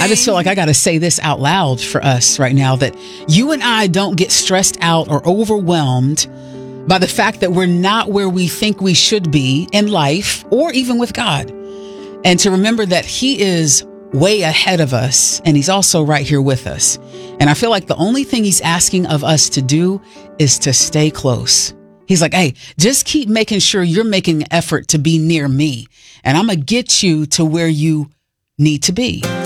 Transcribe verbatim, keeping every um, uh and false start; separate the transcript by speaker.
Speaker 1: I just feel like I got to say this out loud for us right now, that you and I don't get stressed out or overwhelmed by the fact that we're not where we think we should be in life or even with God. And to remember that he is way ahead of us and he's also right here with us. And I feel like the only thing he's asking of us to do is to stay close. He's like, hey, just keep making sure you're making an effort to be near me, and I'm going to get you to where you need to be.